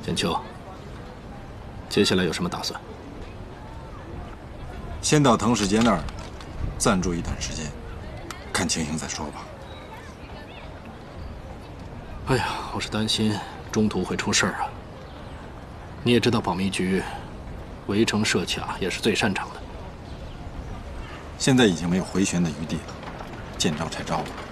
简秋，接下来有什么打算？ 先到滕世杰那儿暂住一段时间，看情形再说吧。 哎呀，我是担心中途会出事儿啊。你也知道，保密局围城设卡也是最擅长的。 现在已经没有回旋的余地了，见招拆招了。